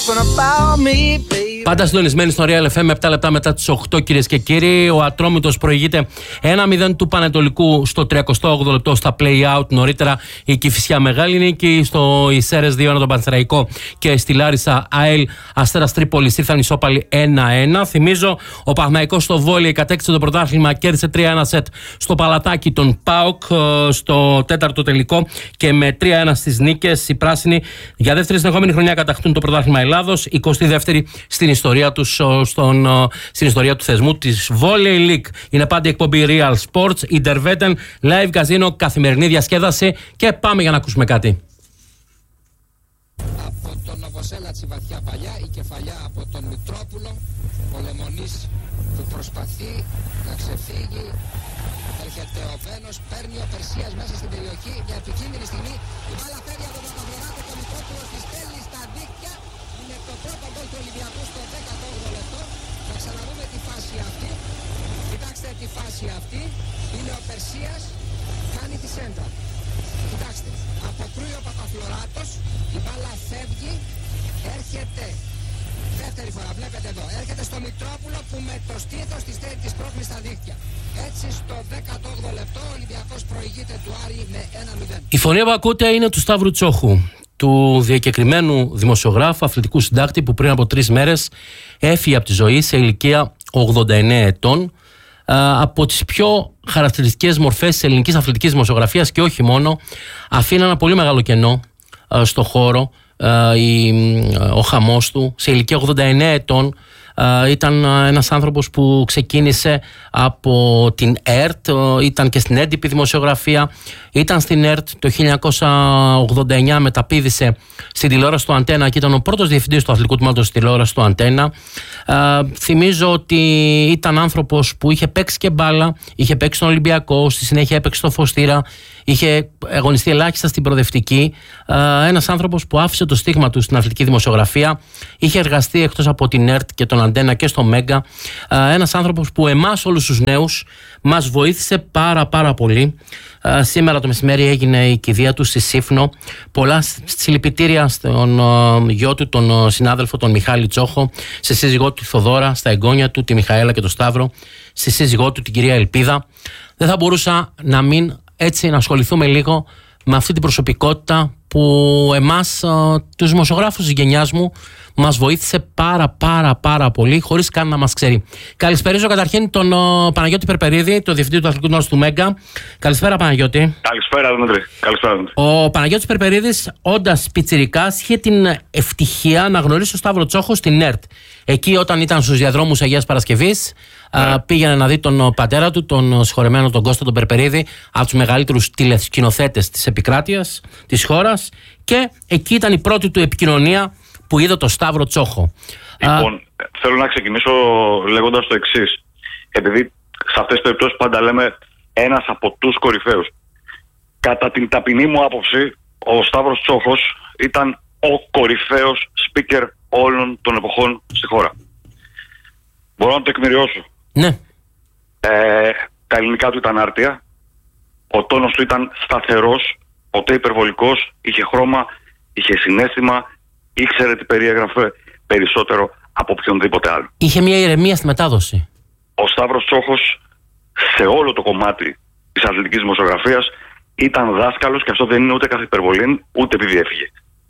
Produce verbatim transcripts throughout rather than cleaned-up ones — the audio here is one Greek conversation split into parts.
Πάντα συντονισμένοι στο Real εφ εμ, επτά λεπτά μετά τις οκτώ, κυρίες και κύριοι. Ο Ατρόμητος προηγείται ένα μηδέν του Πανετολικού στο τριακοστό όγδοο λεπτό στα play-out. Νωρίτερα η Κηφισιά μεγάλη νίκη. Στο Ισέρες δύο ένα τον Πανθραϊκό και στη Λάρισα ΑΕΛ Αστέρας Τρίπολης ήρθαν ισόπαλοι ένα ένα. Θυμίζω, ο Παναθηναϊκός στο βόλεϊ κατέκτησε το πρωτάθλημα, κέρδισε τρία ένα σετ στο Παλατάκι τον ΠΑΟΚ στο τέταρτο τελικό και με τρία ένα στις νίκες. Οι πράσινοι για δεύτερη συνεχόμενη χρονιά κατακτούν το πρωτάθλημα Ελλάδος, εικοστή δεύτερη στην ιστορία, τους, στον, στην ιστορία του θεσμού της Volley League. Είναι πάντα η εκπομπή Real Sports, Interveten, live καζίνο, καθημερινή διασκέδαση και πάμε για να ακούσουμε κάτι. Από τον Νοβοσέλατσι βαθιά παλιά, η κεφαλιά από τον Μητρόπουλο, ο Λεμονής που προσπαθεί να ξεφύγει. Έρχεται ο Βένος, παίρνει ο Περσίας μέσα στην περιοχή, μια επικίνδυνη στιγμή. Η μπάλα φεύγει από τον Παπαδωράτη, το Μητρόπουλο τη στέλνει στα δίκτυα. Είναι το πρώτο γκολ του Ολυμπιακού στο δέκατο όγδοο λεπτό. Θα ξαναδούμε τη φάση αυτή. Κοιτάξτε τη φάση αυτή. Είναι ο Περσίας, κάνει τη σέντρα. Κοιτάξτε, αποκρούει ο Παπαφλωράτος, η μπάλα φεύγει, έρχεται δεύτερη φορά, βλέπετε εδώ, έρχεται στο Μητρόπουλο που με το στήθος της της πρόχνει στα δίκτυα. Έτσι στο δέκατο όγδοο λεπτό ο Ολυμπιακός προηγείται του Άρη με ένα μηδέν. Η φωνή που ακούτε είναι του Σταύρου Τσόχου, του διακεκριμένου δημοσιογράφου, αθλητικού συντάκτη που πριν από τρεις μέρες έφυγε από τη ζωή σε ηλικία ογδόντα εννέα ετών. Από τις πιο χαρακτηριστικές μορφές της ελληνικής αθλητικής δημοσιογραφίας και όχι μόνο, αφήνει ένα πολύ μεγάλο κενό στο χώρο. Ο χαμός του σε ηλικία ογδόντα εννέα ετών. Ήταν ένας άνθρωπος που ξεκίνησε από την ΕΡΤ, ήταν και στην έντυπη δημοσιογραφία, ήταν στην ΕΡΤ το χίλια εννιακόσια ογδόντα εννέα, μεταπήδησε στην τηλεόραση του Αντένα και ήταν ο πρώτος διευθυντής του αθλητικού τμήματος της τηλεόρασης του Αντένα. Θυμίζω ότι ήταν άνθρωπος που είχε παίξει και μπάλα, είχε παίξει στον Ολυμπιακό, στη συνέχεια έπαιξε στο Φωστήρα, είχε αγωνιστεί ελάχιστα στην προοδευτική. Ένας άνθρωπος που άφησε το στίγμα του στην αθλητική δημοσιογραφία, είχε εργαστεί εκτός από την ΕΡΤ και τον Αντένα και στο Μέγκα. Ένας άνθρωπος που εμάς όλους τους νέους μας βοήθησε πάρα πάρα πολύ. Σήμερα το μεσημέρι έγινε η κηδεία του στη Σύφνο. Πολλά συλληπιτήρια στον γιο του, τον συνάδελφο τον Μιχάλη Τσόχο, στη σύζυγό του τη Θοδώρα, στα εγγόνια του τη Μιχαέλα και τον Σταύρο, στη σύζυγό του την κυρία Ελπίδα. Δεν θα μπορούσα να μην έτσι να ασχοληθούμε λίγο με αυτή την προσωπικότητα που εμάς, τους δημοσιογράφους της γενιάς μου, μας βοήθησε πάρα πάρα πάρα πολύ χωρίς καν να μας ξέρει. Καλησπέριζω καταρχήν τον ο, Παναγιώτη Περπερίδη, τον διευθυντή του αθλητικού τμήματος του Μέγκα. Καλησπέρα Παναγιώτη. Καλησπέρα Δημήτρη. Καλησπέρα, Δημήτρη. Ο Παναγιώτης Περπερίδης, όντας πιτσιρικάς, είχε την ευτυχία να γνωρίσει τον Σταύρο Τσόχο στην ΕΡΤ. Εκεί όταν ήταν στους διαδρόμους Αγίας Παρασκευής, ναι. α, πήγαινε να δει τον πατέρα του, τον συγχωρεμένο τον Κώστα τον Περπερίδη, από τους μεγαλύτερους τηλεσκηνοθέτες της επικράτειας της χώρας, και εκεί ήταν η πρώτη του επικοινωνία που είδε το Σταύρο Τσόχο. Λοιπόν, Α... θέλω να ξεκινήσω λέγοντας το εξής. Επειδή σε αυτές τις περιπτώσεις πάντα λέμε ένας από τους κορυφαίους. Κατά την ταπεινή μου άποψη, ο Σταύρος Τσόχος ήταν ο κορυφαίος speaker όλων των εποχών στη χώρα. Μπορώ να το τεκμηριώσω. Ναι. Ε, τα ελληνικά του ήταν άρτια. Ο τόνος του ήταν σταθερός, ποτέ υπερβολικός, είχε χρώμα, είχε συναίσθημα, ήξερε τι περιέγραφε περισσότερο από οποιονδήποτε άλλο. Είχε μια ηρεμία στη μετάδοση. Ο Σταύρος Τσόχος σε όλο το κομμάτι της αθλητικής δημοσιογραφίας ήταν δάσκαλος, και αυτό δεν είναι ούτε καθ' υπερβολή, ούτε επειδή έφυγε.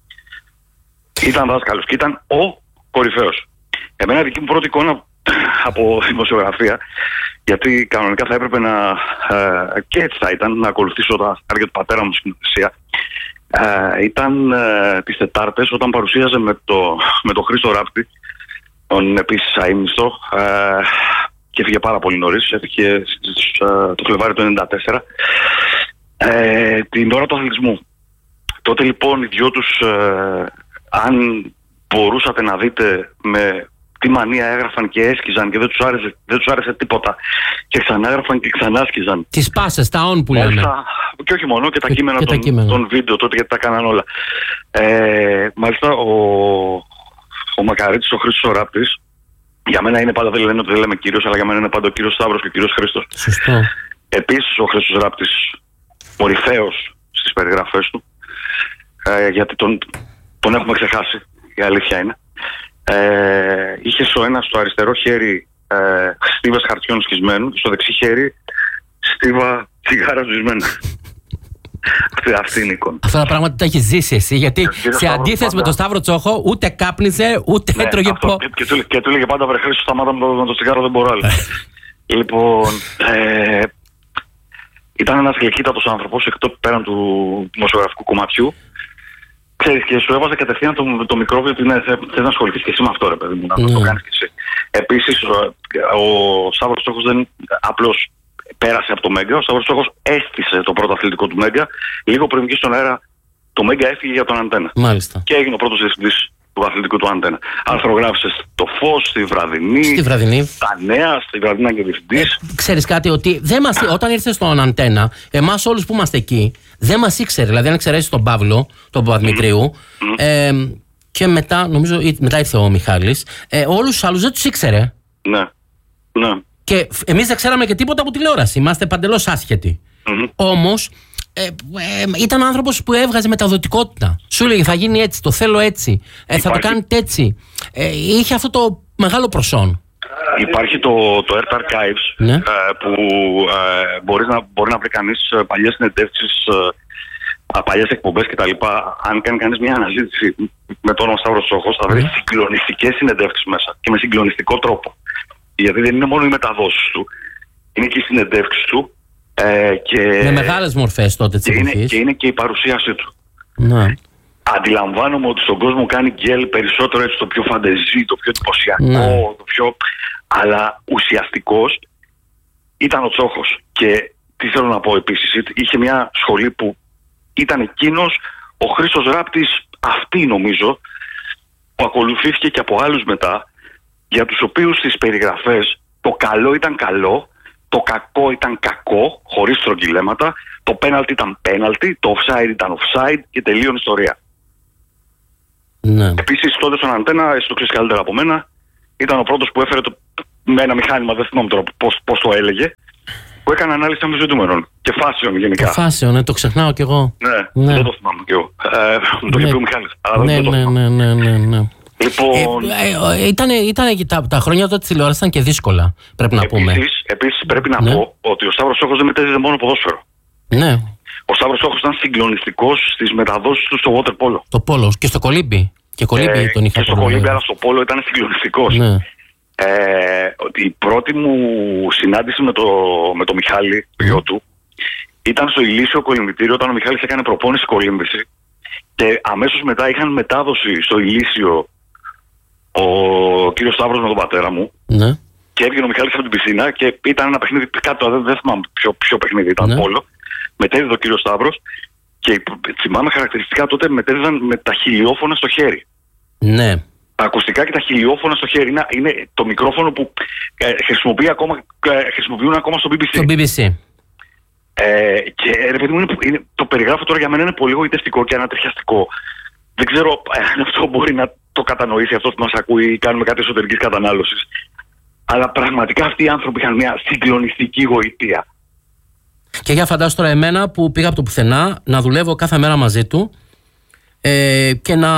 Ήταν δάσκαλος και ήταν ο κορυφαίος. Εμένα δική μου πρώτη εικόνα από δημοσιογραφία, γιατί κανονικά θα έπρεπε να, ε, και έτσι θα ήταν, να ακολουθήσω τα χάρια του πατέρα μου στην ουσία, ε, ήταν ε, τις Τετάρτες όταν παρουσίαζε με το, με το Χρήστο Ράπτη, τον επίσης αείμνηστο, ε, και έφυγε πάρα πολύ νωρίς, έφυγε ε, το Φλεβάρι του ενενήντα τέσσερα, ε, την ώρα του αθλητισμού. Τότε λοιπόν οι δυο τους, ε, αν μπορούσατε να δείτε με τι μανία έγραφαν και έσκιζαν και δεν τους άρεσε, δεν τους άρεσε τίποτα και ξανά έγραφαν και ξανά έσκιζαν. Τις πάσες, τα on που λέμε. Και όχι μόνο, και τα και, κείμενα και των, τα κείμενα. των βίντεο τότε, γιατί τα κάναν όλα. Ε, μάλιστα ο, ο Μακαρίτης, ο Χρήστος ο Ράπτης, για μένα είναι πάντα, δεν λένε ότι δεν λέμε κύριος, αλλά για μένα είναι πάντα ο κύριος Σταύρος και ο κύριος Χρήστος. Σωστό. Επίσης ο Χρήστος Ράπτης, κορυφαίος στις περιγραφές του, ε, γιατί τον, τον έχουμε ξεχάσει. η αλήθεια είναι. Ε, είχε στο ένα στο αριστερό χέρι ε, στίβες χαρτιών σκισμένου και στο δεξί χέρι στίβα τσιγάρα ζυσμένα. Αυτή, αυτή είναι η εικόνα. Αυτά τα πράγματα τα έχει ζήσει εσύ, γιατί σε αντίθεση με τον Σταύρο Τσόχο, ούτε κάπνιζε, ούτε ναι, έτρωγε πό. Και, και, και, και του έλεγε πάντα: βρε Χρήστο, σταμάτα με το, με το τσιγάρο, δεν μπορώ άλλο. Λοιπόν, ε, ήταν ένας γλυκύτατος άνθρωπος, εκτός πέραν του δημοσιογραφικού κομματιού. Ξέρεις, και σου έβαζε κατευθείαν το, το μικρόβιο ότι ναι, θες να ασχοληθείς και εσύ με αυτό, ρε παιδί μου, να mm. το κάνεις και εσύ. Επίσης, ο, ο Σταύρος Τσόχος δεν απλώς πέρασε από το Μέγκα, ο Σταύρος Τσόχος έστησε το πρώτο αθλητικό του Μέγκα. Λίγο πριν βγει στον αέρα, το Μέγκα έφυγε για τον Αντένα. Μάλιστα. Και έγινε ο πρώτος διευθυντής του αθλητικού του Αντένα. Αρθρογράφησε το Φως, στη Βραδινή, στη Βραδινή. Τα Νέα, στη Βραδινή και διευθυντής. Ε, ξέρεις κάτι, ότι δεν μας, όταν ήρθε στον Αντένα, εμάς όλους που είμαστε εκεί, δεν μας ήξερε. Δηλαδή, αν εξαιρέσεις τον Παύλο, τον Παπαδημητρίου, mm. ε, και μετά, νομίζω, μετά ήρθε ο Μιχάλης, ε, όλους τους άλλους δεν τους ήξερε. Ναι. Ναι. Και εμείς δεν ξέραμε και τίποτα από τηλεόραση. Είμαστε παντελώς άσχετοι. Mm-hmm. Όμως, ε, ε, ήταν άνθρωπος που έβγαζε μεταδοτικότητα. Σου έλεγε θα γίνει έτσι, το θέλω έτσι, ε, θα το κάνετε έτσι. Ε, είχε αυτό το μεγάλο προσόν. Υπάρχει το, το Earth Archives, ναι. ε, που ε, μπορεί, να, μπορεί να βρει κανείς παλιές συνεντεύξεις, ε, παλιές εκπομπές κτλ. Αν κάνει κανείς μια αναζήτηση με το όνομα Σταύρος Τσόχος, θα βρει mm. συγκλονιστικές συνεντεύξεις μέσα και με συγκλονιστικό τρόπο. Γιατί δεν είναι μόνο οι μεταδόσεις του, είναι και οι συνεντεύξεις του. Ε, και με μεγάλες μορφές τότε της εποχής. Είναι, και είναι και η παρουσίασή του. Ναι. Αντιλαμβάνομαι ότι στον κόσμο κάνει γκέλ περισσότερο έτσι, το πιο φαντεζή, το πιο εντυπωσιακό, ναι. το πιο... αλλά ουσιαστικός ήταν ο Τσόχος. Και τι θέλω να πω επίσης, είχε μια σχολή που ήταν εκείνος, ο Χρήστος Ράπτης, αυτή νομίζω, που ακολουθήθηκε και από άλλους μετά, για τους οποίους στις περιγραφές το καλό ήταν καλό, το κακό ήταν κακό, χωρίς στρογγυλέματα, το πέναλτι ήταν πέναλτι, το offside ήταν offside και τελείωνε ιστορία. Ναι. Επίσης τότε στον Αντένα, εσύ το ξέρεις καλύτερα από μένα, ήταν ο πρώτος που έφερε το, με ένα μηχάνημα, δεν θυμάμαι τώρα πώς, πώς το έλεγε, που έκανε ανάλυση αμφισβητούμενων και φάσεων γενικά. Το φάσεων, ναι, το ξεχνάω κι εγώ. Ναι, ναι. Δεν το θυμάμαι κι εγώ. Ε, το είχε πει ο Μιχάλης. Ναι, ναι, ναι, ναι, ναι, ναι. Λοιπόν... Ε, ε, ήταν, ήταν, τα, τα χρόνια τότε της τηλεόρασης ήταν και δύσκολα, πρέπει να επίσης, πούμε. Επίσης πρέπει να ναι. πω ότι ο Σταύρος Τσόχος δεν μετέδιδε μόνο ποδόσφαιρο. Ναι. Ο Σταύρος Τσόχος ήταν συγκλονιστικός στις μεταδόσεις του στο water polo. Το πόλο και στο κολύμπι. Και, κολύμπι ε, τον είχα και στο κολύμπι, αλλά στο πόλο ήταν συγκλονιστικός. Ναι. Ε, η πρώτη μου συνάντηση με το, με το Μιχάλη, το γιο του, ήταν στο Ηλίσιο κολυμβητήριο όταν ο Μιχάλης έκανε προπόνηση κολύμβηση. Και αμέσως μετά είχαν μετάδοση στο Ηλίσιο ο κύριος Σταύρος με τον πατέρα μου. Ναι. Και έβγαινε ο Μιχάλης από την πισίνα και ήταν ένα παιχνίδι κάτω, δεν, δεν θυμάμαι ποιο, ποιο παιχνίδι ήταν, ναι. Πόλο. Μετέδιδε ο κύριος Σταύρος και θυμάμαι χαρακτηριστικά τότε μετέδιδαν με τα χιλιόφωνα στο χέρι. Ναι. Τα ακουστικά και τα χιλιόφωνα στο χέρι είναι, είναι το μικρόφωνο που ε, χρησιμοποιεί ακόμα, ε, χρησιμοποιούν ακόμα στο μπι μπι σι. Στο μπι μπι σι. Ε, και ρε παιδί μου, είναι, είναι, το περιγράφω τώρα για μένα είναι πολύ γοητευτικό και ανατριχιαστικό. Δεν ξέρω αν αυτό μπορεί να το κατανοήσει αυτό που μας ακούει ή κάνουμε κάτι εσωτερικής κατανάλωσης. Αλλά πραγματικά αυτοί οι άνθρωποι είχαν μια συγκλονιστική γοητεία. Και για φαντάσου τώρα εμένα που πήγα από το πουθενά να δουλεύω κάθε μέρα μαζί του ε, και να...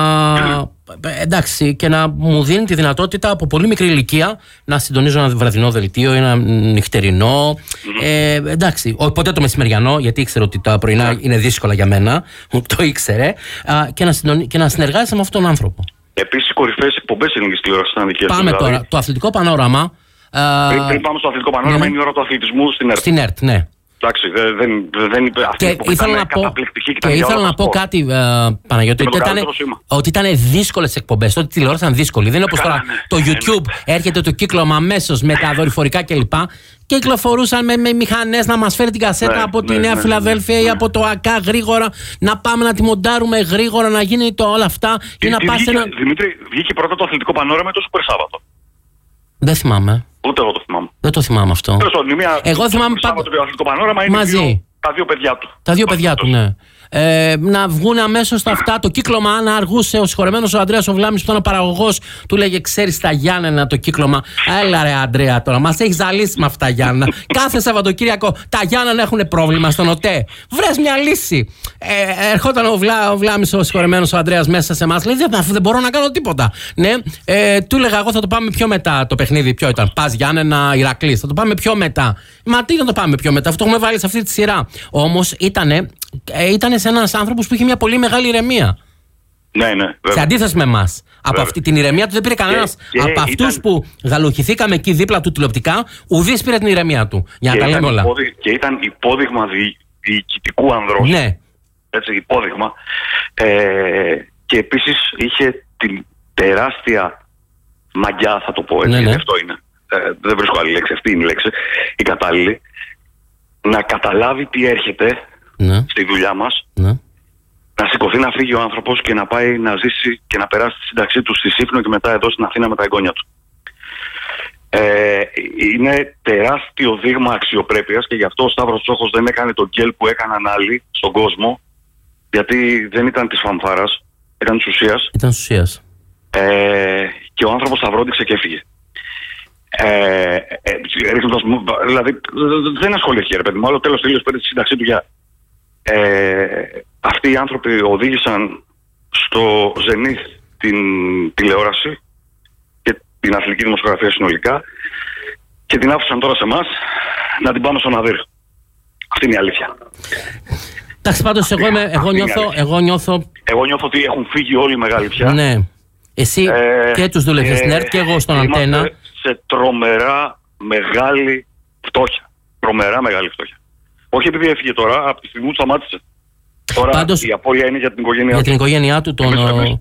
εντάξει, και να μου δίνει τη δυνατότητα από πολύ μικρή ηλικία να συντονίζω ένα βραδινό δελτίο, ένα νυχτερινό. Mm-hmm. Ε, εντάξει, ποτέ το μεσημεριανό, γιατί ήξερε ότι τα πρωινά είναι δύσκολα για μένα, το ήξερε, α, και, να συντονι... και να συνεργάζεσαι με αυτόν τον άνθρωπο. Επίσης, οι κορυφαίες εκπομπές ελληνικής τηλεόρασης ήταν δικές του. Πάμε δηλαδή. Τώρα, το αθλητικό πανόραμα. Πριν, πριν πάμε στο αθλητικό πανόραμα, ναι, είναι η ώρα του αθλητισμού στην ΕΡΤ. Στην ΕΡΤ, ναι. Εντάξει, δεν, δεν, δεν είπε αυτή και ήθελα να πω, και ήθελα να πω κάτι, uh, Παναγιώτη, ότι ήταν, ότι ήταν δύσκολες εκπομπές. Τότε η τηλεόραση ήταν δύσκολη. Δεν είναι όπως τώρα ναι, το YouTube ναι, έρχεται το κύκλωμα αμέσως με τα δορυφορικά κλπ. Και κυκλοφορούσαν με, με μηχανές να μας φέρει την κασέτα ναι, από ναι, τη Νέα ναι, Φιλαδέλφια ναι, ναι, ή από το ΑΚΑ γρήγορα, να πάμε να τη μοντάρουμε γρήγορα, να γίνει το όλα αυτά. Και, ή να και πας βγήκε, ένα... Δημήτρη, βγήκε πρώτα το αθλητικό πανόραμα με το Σούπερ Σάββατο. Δεν θυμάμαι. Ούτε εγώ το θυμάμαι. Δεν το θυμάμαι αυτό. Μια, εγώ θυμάμαι πάντα. Το αθλητικό πανόραμα είναι μαζί. Δύο, τα δύο παιδιά του. Τα δύο παιδιά του, ναι. ε, να βγουν αμέσως τα αυτά. Το κύκλωμα, αν αργούσε ο συγχωρεμένος ο Ανδρέας ο Βλάμης, που ήταν ο παραγωγός, του λέγε: ξέρεις, τα Γιάννενα το κύκλωμα. Έλα ρε Ανδρέα, τώρα μας έχει ζαλίσει με αυτά, Γιάννενα. Κάθε Σαββατοκύριακο τα Γιάννενα έχουν πρόβλημα στον ΟΤΕ. Βρες μια λύση. Ε, ερχόταν ο, Βλά, ο Βλάμης ο συγχωρεμένος ο Ανδρέας μέσα σε εμάς, λέει: δεν μπορώ να κάνω τίποτα. Ναι, ε, του έλεγα: εγώ θα το πάμε πιο μετά το παιχνίδι. Ποιο ήταν? Πας Γιάννενα, Ηρακλής. Θα το πάμε πιο μετά. Μα τι να το πάμε πιο μετά, αυτό το έχουμε βάλει σε αυτή τη σειρά. Όμως ήτανε, ε, ήτανε σε ένας άνθρωπος που είχε μια πολύ μεγάλη ηρεμία. Ναι, ναι. Βέβαια. Σε αντίθεση με εμάς. Από αυτή την ηρεμία του δεν πήρε κανένας. Από αυτούς που γαλουχηθήκαμε εκεί δίπλα του τηλεοπτικά, ουδής πήρε την ηρεμία του. Για να τα λέμε όλα. Υπόδει, και ήταν υπόδειγμα δι, διοικητικού ανδρός. Ναι. Έτσι, υπόδειγμα. Ε, και επίσης είχε την τεράστια μαγιά, θα το πω έτσι, ναι, ναι. Αυτό είναι. Ε, δεν βρίσκω άλλη λέξη, αυτή είναι η λέξη, η κατάλληλη. Να καταλάβει τι έρχεται, ναι, στη δουλειά μας, ναι, να σηκωθεί να φύγει ο άνθρωπος και να πάει να ζήσει και να περάσει τη σύνταξή του στη Σύφνο και μετά εδώ στην Αθήνα με τα εγγόνια του. Ε, είναι τεράστιο δείγμα αξιοπρέπειας και γι' αυτό ο Σταύρος Τσόχος δεν έκανε τον γκέλ που έκαναν άλλοι στον κόσμο, γιατί δεν ήταν της φανφάρας, ήταν της ουσίας. Ήταν της ουσίας. Ε, και ο άνθρωπος σταυρόντιξε και έφυγε. Ε, ε, δηλαδή δεν ασχολήθηκε, ρε παιδί μου, άλλο τέλος τελείως πήρε τη σύνταξή του για... Ε, αυτοί οι άνθρωποι οδήγησαν στο Ζενίθ την τηλεόραση και την αθλητική δημοσιογραφία συνολικά και την άφησαν τώρα σε εμάς να την πάμε στον Αδύρ. Αυτή είναι η αλήθεια. Εντάξει, πάντως εγώ, είμαι, εγώ, νιώθω, εγώ νιώθω... Εγώ νιώθω ότι έχουν φύγει όλοι οι μεγάλοι πια. Ναι. Εσύ ε, και τους δούλευες στην ΕΡΤ και εγώ στον Αντένα. Σε τρομερά μεγάλη φτώχεια. Τρομερά μεγάλη φτώχεια. Όχι επειδή έφυγε τώρα, από τη στιγμή που σταμάτησε. Τώρα πάντως, η απώλεια είναι για την οικογένειά για του. την οικογένειά του. Τον...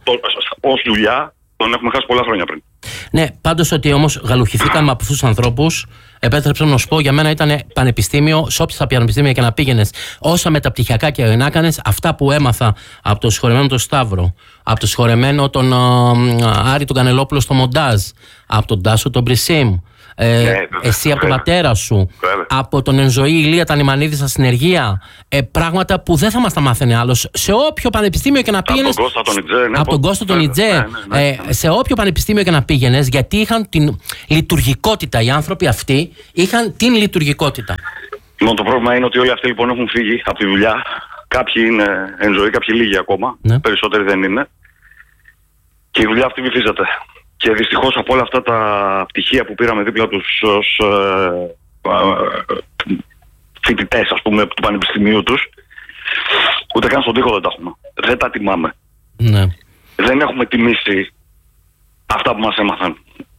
Ως δουλειά τον έχουμε χάσει πολλά χρόνια πριν. Ναι, πάντως ότι όμως γαλουχηθήκαμε από αυτούς τους ανθρώπους, επέτρεψα να σου πω, για μένα ήταν πανεπιστήμιο, σε όποια πανεπιστήμια και να πήγαινες, όσα μεταπτυχιακά και να έκανες, αυτά που έμαθα από το συγχωρεμένο τον Σταύρο, από το συγχωρεμένο τον α, Άρη τον Κανελόπουλο στο μοντάζ, από τον Τάσο τον Μπρισίμ, Ε, ναι, εσύ από τον πατέρα σου, βέβαια, από τον Ενζοή Ηλία Τανιμανίδη στα συνεργεία, ε, πράγματα που δεν θα μας τα μάθαινε άλλος. Σε όποιο πανεπιστήμιο και να πήγαινες. Από τον Κώστα τον Ιτζέ, ναι, από τον Κώστα τον Ιτζέ, ναι, ναι, ναι, ναι. ε, σε όποιο πανεπιστήμιο και να πήγαινες, γιατί είχαν την λειτουργικότητα. Οι άνθρωποι αυτοί είχαν την λειτουργικότητα. Μόνο το πρόβλημα είναι ότι όλοι αυτοί λοιπόν έχουν φύγει από τη δουλειά. Κάποιοι είναι εν ζωή, κάποιοι λίγοι ακόμα. Ναι. Περισσότεροι δεν είναι. Και η δουλειά αυτή βυθίζεται. Και δυστυχώς από όλα αυτά τα πτυχία που πήραμε δίπλα τους ως ε, ε, φοιτητές, ας πούμε, του πανεπιστημίου τους, ούτε καν στον τοίχο δεν τα έχουμε. Δεν τα τιμάμε. Ναι. Δεν έχουμε τιμήσει αυτά που μας έμαθαν.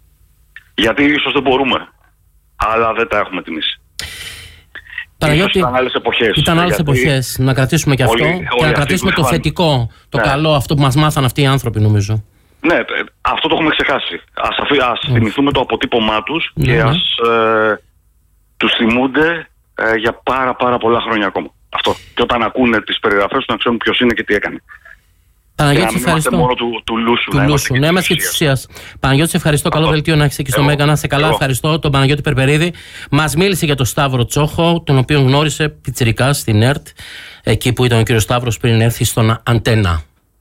Γιατί ίσως δεν μπορούμε, αλλά δεν τα έχουμε τιμήσει. Παναγιώτη, ήταν άλλες εποχές. Ήταν άλλες εποχές. Να κρατήσουμε και αυτό όλοι, και όλοι να κρατήσουμε το θετικό, το ναι. καλό, αυτό που μας μάθαν αυτοί οι άνθρωποι, νομίζω. Ναι, αυτό το έχουμε ξεχάσει. Ας, αφή, ας mm. θυμηθούμε το αποτύπωμά τους mm. και ας ε, τους θυμούνται ε, για πάρα πάρα πολλά χρόνια ακόμα. Αυτό. Και όταν ακούνε τις περιγραφές τους να ξέρουν ποιος είναι και τι έκανε. Παναγιώτη, σε ευχαριστώ. Μόνο του, του Λούσου. Του Λούσου, ναι, είμαστε και της ουσίας. Παναγιώτη, σε ευχαριστώ. Αυτό. Καλό δελτίο να έχεις εκεί στο Μέγκα. Να είσαι καλά. Εγώ. Ευχαριστώ τον Παναγιώτη Περπερίδη. Μας μίλησε για τον Σταύρο Τσόχο, τον οποίο γνώρισε πιτσιρικά στην ΕΡΤ, εκεί που ήταν ο κύριος Σταύρος πριν έρθει στον Αντένα.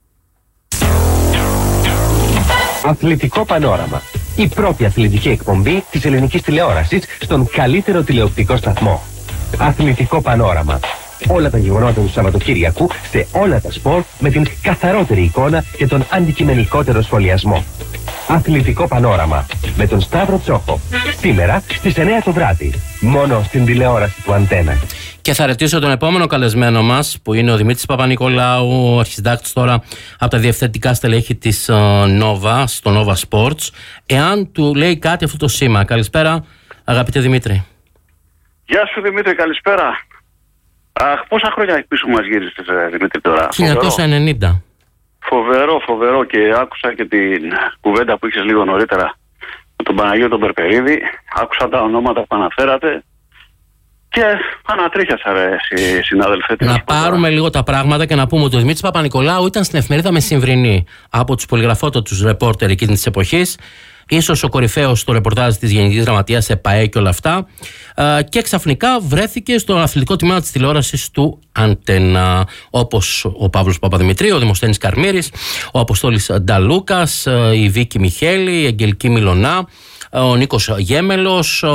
Αθλητικό Πανόραμα. Η πρώτη αθλητική εκπομπή της ελληνικής τηλεόρασης στον καλύτερο τηλεοπτικό σταθμό. Αθλητικό Πανόραμα. Όλα τα γεγονότα του Σαββατοκύριακου σε όλα τα σπορ με την καθαρότερη εικόνα και τον αντικειμενικότερο σχολιασμό. Αθλητικό Πανόραμα με τον Σταύρο Τσόχο. Σήμερα στις εννιά το βράδυ. Μόνο στην τηλεόραση του Αντένα. Και θα ρωτήσω τον επόμενο καλεσμένο μας, που είναι ο Δημήτρης Παπα-Νικολάου, ο αρχισυντάκτης τώρα από τα διευθυντικά στελέχη της Nova, στο Nova Sports, εάν του λέει κάτι αυτό το σήμα. Καλησπέρα, αγαπητέ Δημήτρη. Γεια σου Δημήτρη, καλησπέρα. Αχ, πόσα χρόνια πίσω μας γύρισες, Δημήτρη, τώρα? χίλια εννιακόσια ενενήντα. Φοβερό, φοβερό, και άκουσα και την κουβέντα που είχες λίγο νωρίτερα με τον Παναγιώτη τον Περπερίδη. Άκουσα τα ονόματα που αναφέρατε και ανατρίχιασα, ρε συνάδελφε. Να πάρουμε λίγο τα πράγματα και να πούμε ότι ο Δημήτρης Παπα-Νικολάου ήταν στην εφημερίδα Μεσημβρινή από τους πολυγραφότατους ρεπόρτερ εκείνης της εποχής. ίσως ο κορυφαίος στο ρεπορτάζ της Γενικής Γραμματείας ΕΠΑΕ και όλα αυτά, και ξαφνικά βρέθηκε στο αθλητικό τμήμα της τηλεόρασης του Αντένα, όπως ο Παύλος Παπαδημητρίου, ο Δημοσθένης Καρμύρης, ο Αποστόλης Νταλούκας, η Βίκη Μιχέλη, η Αγγελική Μιλωνά, ο Νίκος Γέμελος, ο...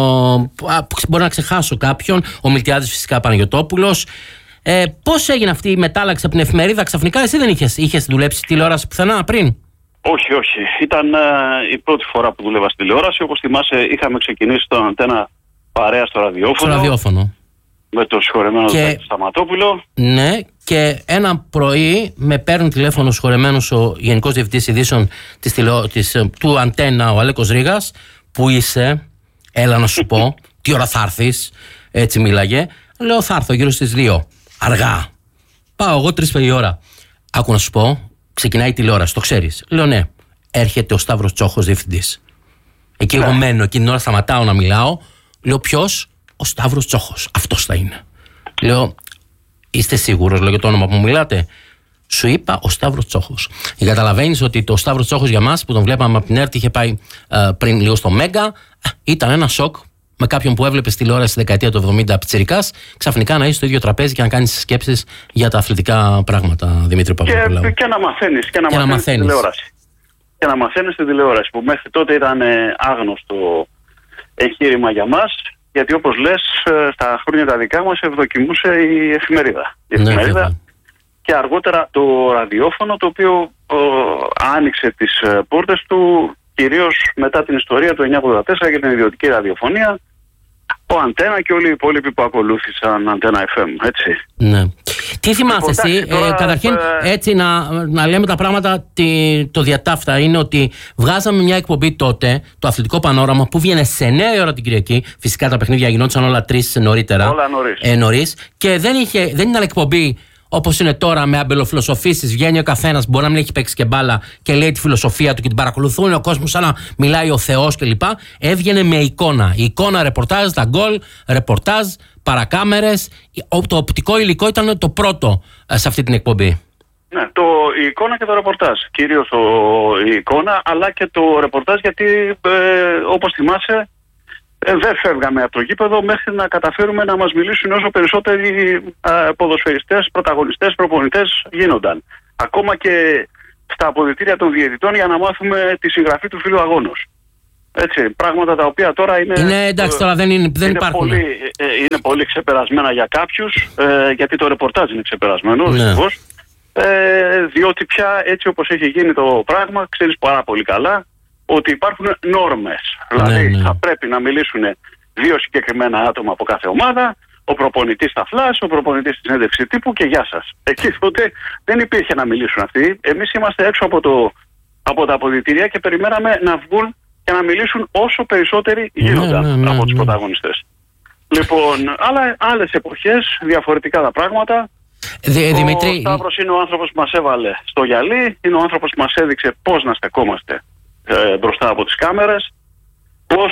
μπορεί να ξεχάσω κάποιον, ο Μιλτιάδης φυσικά Παναγιωτόπουλος. Ε, πώς έγινε αυτή η μετάλλαξη από την εφημερίδα ξαφνικά? Εσύ δεν είχες, είχες δουλέψει τηλεόραση πουθενά πριν? Όχι, όχι. Ήταν ε, η πρώτη φορά που δούλευα στη τηλεόραση. Όπως θυμάσαι, είχαμε ξεκινήσει στον Αντένα παρέα στο ραδιόφωνο. Στο ραδιόφωνο. Με το συγχωρεμένο και... Σταματόπουλο. Ναι, και ένα πρωί με παίρνει τηλέφωνο ο συγχωρεμένος ο Γενικός Διευθυντής Ειδήσεων της τηλεο... της, του Αντένα, ο Αλέκος Ρήγας. Πού είσαι? Έλα να σου πω. Τι ώρα θα έρθεις? Έτσι μίλαγε. Λέω θα έρθω γύρω στις δύο. Αργά. Πάω εγώ τρεις η ώρα. Άκου να σου πω, ξεκινάει η τηλεόραση, το ξέρεις? Λέω ναι. Έρχεται ο Σταύρος Τσόχος διευθυντής. Εκεί εγώ μένω, εκείνη την ώρα σταματάω να μιλάω. Λέω ποιος? Ο Σταύρος Τσόχος. Αυτός θα είναι. Λέω, είστε σίγουρος, λέω, για το όνομα που μου μιλάτε? Σου είπα ο Σταύρος Τσόχος. Και καταλαβαίνεις ότι το Σταύρος Τσόχος για μας που τον βλέπαμε από την ΕΡΤ, είχε πάει ε, πριν λίγο στο Μέγκα, ήταν ένα σοκ. Με κάποιον που έβλεπε τηλεόραση στη δεκαετία του εβδομήντα πιτσιρικάς, ξαφνικά να είσαι στο ίδιο τραπέζι και να κάνεις σκέψεις για τα αθλητικά πράγματα, Δημήτρη Παπαδοπουλάου. Και, και να μαθαίνεις και να, και μαθαίνεις την τηλεόραση. Και να μαθαίνεις την τηλεόραση, που μέχρι τότε ήταν άγνωστο εγχείρημα για μας, γιατί όπως λες, στα χρόνια τα δικά μας ευδοκιμούσε η εφημερίδα. Η εφημερίδα ναι, και αργότερα το ραδιόφωνο, το οποίο ο, άνοιξε τις πόρτες του κυρίως μετά την ιστορία του εννιακόσια ογδόντα τέσσερα για την ιδιωτική ραδιοφωνία, ο Αντένα και όλοι οι υπόλοιποι που ακολούθησαν Αντένα εφ εμ, έτσι. Ναι. Τι θυμάσαι εσύ? Τώρα, ε, καταρχήν, ε... έτσι να, να λέμε τα πράγματα, τι, το διατάφτα είναι ότι βγάζαμε μια εκπομπή τότε, το Αθλητικό Πανόραμα, που βγαίνει σε εννιά η ώρα την Κυριακή. Φυσικά τα παιχνίδια γινόντουσαν όλα τρεις νωρίτερα. Όλα νωρίς. Ε, νωρίς, και δεν, είχε, δεν ήταν εκπομπή όπως είναι τώρα με αμπελοφιλοσοφήσεις. Βγαίνει ο καθένας, μπορεί να μην έχει παίξει και μπάλα και λέει τη φιλοσοφία του και την παρακολουθούν ο κόσμος σαν να μιλάει ο Θεός κλπ. Έβγαινε με εικόνα. Η εικόνα, ρεπορτάζ, τα γκολ, ρεπορτάζ, παρακάμερες. Το οπτικό υλικό ήταν το πρώτο σε αυτή την εκπομπή. Ναι, το, η εικόνα και το ρεπορτάζ. Κυρίως το, η εικόνα, αλλά και το ρεπορτάζ, γιατί ε, όπως θυμάσαι, Ε, δεν φεύγαμε από το γήπεδο μέχρι να καταφέρουμε να μας μιλήσουν όσο περισσότεροι ε, ποδοσφαιριστές, πρωταγωνιστές, προπονητές γίνονταν. Ακόμα και στα αποδυτήρια των διαιτητών για να μάθουμε τη συγγραφή του φίλου αγώνος. Έτσι, πράγματα τα οποία τώρα είναι... Είναι εντάξει, τώρα δεν, είναι, δεν είναι υπάρχουν. Πολύ, ε, είναι πολύ ξεπερασμένα για κάποιους, ε, γιατί το ρεπορτάζ είναι ξεπερασμένο, ναι. δυστυχώς, ε, διότι πια έτσι όπως έχει γίνει το πράγμα, ξέρεις πάρα πολύ καλά, ότι υπάρχουν νόρμες. Δηλαδή ναι, ναι. θα πρέπει να μιλήσουν δύο συγκεκριμένα άτομα από κάθε ομάδα, ο προπονητής στα φλας, ο προπονητής στη συνέντευξη τύπου και γεια σας. Εκεί τότε δεν υπήρχε να μιλήσουν αυτοί. Εμείς είμαστε έξω από, το, από τα αποδυτήρια και περιμέναμε να βγουν και να μιλήσουν όσο περισσότεροι γίνονταν ναι, ναι, ναι, από τους ναι. πρωταγωνιστές. Λοιπόν, αλλά άλλες εποχές, διαφορετικά τα πράγματα. Δη, ο Δημήτρη... Σταύρος είναι ο άνθρωπος που μας έβαλε στο γυαλί, είναι ο άνθρωπος που μας έδειξε πώς να στεκόμαστε Ε, μπροστά από τις κάμερες, πώς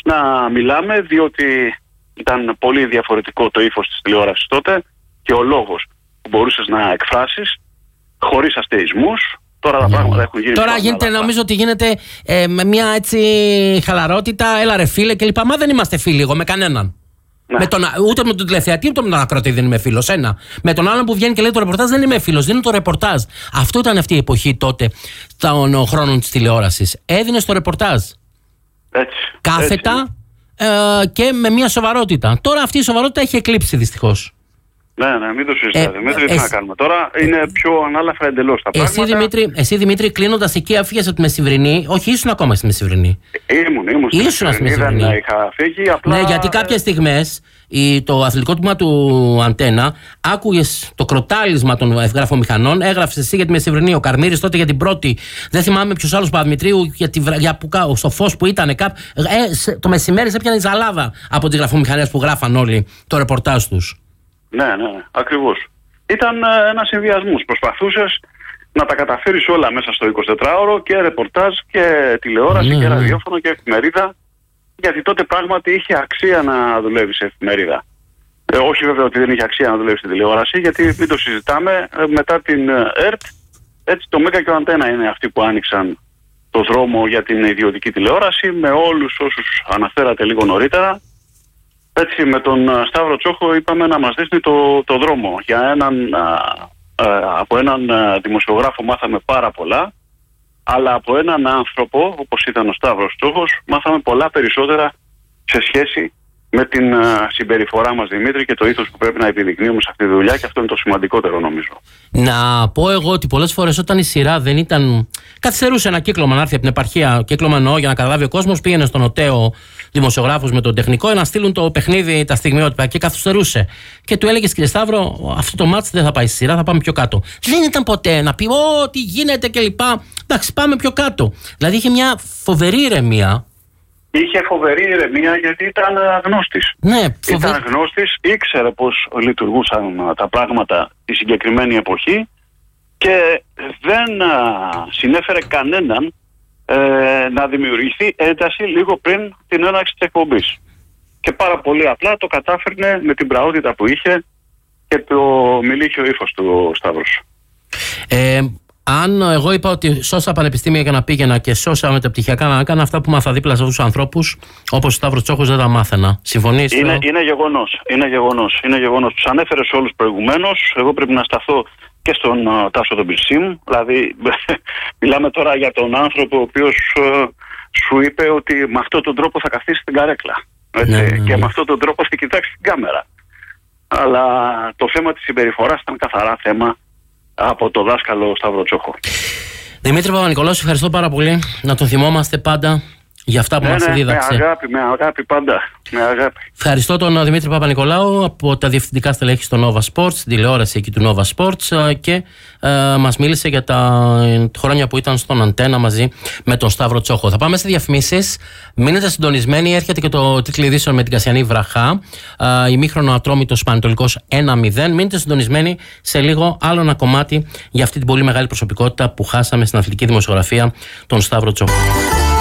να μιλάμε, διότι ήταν πολύ διαφορετικό το ύφος της τηλεόρασης τότε και ο λόγος που μπορούσες να εκφράσεις χωρίς αστεισμούς. Τώρα τα mm. πράγματα έχουν γίνει. Τώρα γίνεται, άλλα. Νομίζω ότι γίνεται ε, με μια έτσι χαλαρότητα, έλα ρε φίλε κλπ. Μα δεν είμαστε φίλοι εγώ με κανέναν. Ναι. Με τον, ούτε με τον τηλεθεατή, ούτε με τον ακροατή δεν είμαι φίλος. Ένα. Με τον άλλον που βγαίνει και λέει το ρεπορτάζ δεν είμαι φίλος. Δίνω το ρεπορτάζ. Αυτό ήταν αυτή η εποχή τότε των χρόνων της τηλεόρασης. Έδινε το ρεπορτάζ. Έτσι. Κάθετα έτσι. Ε, και με μια σοβαρότητα. Τώρα αυτή η σοβαρότητα έχει εκλείψει δυστυχώς. Ναι, ναι, μην το συζητάτε. Ε, Δημήτρη, τι εσύ... να κάνουμε τώρα. Είναι πιο ανάλαφρα εντελώς τα εσύ, πράγματα. Δημήτρη, εσύ Δημήτρη, κλείνοντας εκεί, έφυγες από τη Μεσημβρινή. Όχι, ήσουν ακόμα στη Μεσημβρινή. Ήμουν, ήμουν στη Μεσημβρινή. Δεν είχα φύγει. Απλά... Ναι, γιατί κάποιες στιγμές το αθλητικό τμήμα του Αντένα άκουγες το κροτάλισμα των γραφομηχανών. Έγραψες εσύ για τη Μεσημβρινή, ο Καρμύρης τότε για την πρώτη. Δεν θυμάμαι ποιος άλλος Παπαδημητρίου για, τη, για που, στο φως που ήταν. Κάπου, ε, το μεσημέρι σε έπιανε η ζαλάδα από τις γραφομηχανές που γράφαν όλοι το ρεπορτάζ τους. Ναι, ναι, ναι, ακριβώς. Ήταν ε, ένας συνδυασμός. Προσπαθούσες να τα καταφέρεις όλα μέσα στο εικοσιτετράωρο, και ρεπορτάζ και τηλεόραση ναι, και ραδιόφωνο και εφημερίδα, γιατί τότε πράγματι είχε αξία να δουλεύεις σε εφημερίδα. Ε, όχι βέβαια ότι δεν είχε αξία να δουλεύεις στην τηλεόραση, γιατί μην το συζητάμε, ε, μετά την ΕΡΤ, έτσι το Μέγκα και ο Αντένα είναι αυτοί που άνοιξαν το το δρόμο για την ιδιωτική τηλεόραση με όλους όσους αναφέρατε λίγο νωρίτερα. Έτσι με τον Σταύρο Τσόχο είπαμε να μας δείχνει το, το δρόμο. Για έναν, α, α, από έναν α, δημοσιογράφο μάθαμε πάρα πολλά, αλλά από έναν άνθρωπο όπως ήταν ο Σταύρος Τσόχος μάθαμε πολλά περισσότερα σε σχέση με την α, συμπεριφορά μας, Δημήτρη, και το ήθος που πρέπει να επιδεικνύουμε σε αυτή τη δουλειά, και αυτό είναι το σημαντικότερο νομίζω. Να πω εγώ ότι πολλές φορές όταν η σειρά δεν ήταν. Καθυστερούσε ένα κύκλωμα να έρθει από την επαρχία, κύκλωμα εννοώ για να καταλάβει ο κόσμος, πήγαινε στον ΟΤΕΟ δημοσιογράφος με τον τεχνικό να στείλουν το παιχνίδι, τα στιγμιότυπα, και καθυστερούσε. Και του έλεγε, κύριε Σταύρο, αυτό το μάτς δεν θα πάει στη σειρά, θα πάμε πιο κάτω. Δεν ήταν ποτέ να πει, Ω, τι γίνεται κλπ. Εντάξει, πάμε πιο κάτω. Δηλαδή είχε μια φοβερή ηρεμία. Είχε φοβερή ηρεμία γιατί ήταν γνώστης. Ναι, φοβερή. Ήταν γνώστης, ήξερε πώς λειτουργούσαν τα πράγματα τη συγκεκριμένη εποχή και δεν α, συνέφερε κανέναν ε, να δημιουργηθεί ένταση λίγο πριν την έναρξη της εκπομπής. Και πάρα πολύ απλά το κατάφερνε με την πραότητα που είχε και το μιλήχιο ύφος του Σταύρος. Ε, Αν εγώ είπα ότι σώσα πανεπιστήμια για να πήγαινα και σώσα μεταπτυχιακά να έκανα, αυτά που μάθα δίπλα σε αυτούς τους ανθρώπους, όπως ο Σταύρος Τσόχος, δεν τα μάθαινα. Συμφωνείς? Είναι, είναι γεγονός. Είναι γεγονός. Είναι γεγονός. Τους ανέφερες όλους προηγουμένως. Εγώ πρέπει να σταθώ και στον uh, Τάσο τον Πυρσίμ. Δηλαδή, μιλάμε τώρα για τον άνθρωπο ο οποίος uh, σου είπε ότι με αυτόν τον τρόπο θα καθίσει στην καρέκλα. Έτσι, ναι, ναι, ναι. Και με αυτόν τον τρόπο θα κοιτάξει την κάμερα. Αλλά το θέμα της συμπεριφοράς ήταν καθαρά θέμα από το δάσκαλο Σταύρο Τσόχο. Δημήτρη Παπα-Νικολάου, σε ευχαριστώ πάρα πολύ. Να τον θυμόμαστε πάντα για αυτά που ναι, μας ναι, δίδαξε. Με αγάπη, με αγάπη πάντα. Με αγάπη. Ευχαριστώ τον Δημήτρη Παπα-Νικολάου από τα διευθυντικά στελέχη στο Nova Sports, την τηλεόραση εκεί του Nova Sports, και ε, μας μίλησε για τα χρόνια που ήταν στον Αντένα μαζί με τον Σταύρο Τσόχο. Θα πάμε σε διαφημίσεις. Μείνετε συντονισμένοι. Έρχεται και το τίτλο ειδήσεων με την Κασιανή Βραχά. Ε, ημίχρονο Ατρόμητος Πανετολικός ένα μηδέν. Μείνετε συντονισμένοι. Σε λίγο άλλο ένα κομμάτι για αυτή την πολύ μεγάλη προσωπικότητα που χάσαμε στην αθλητική δημοσιογραφία, τον Σταύρο Τσόχο.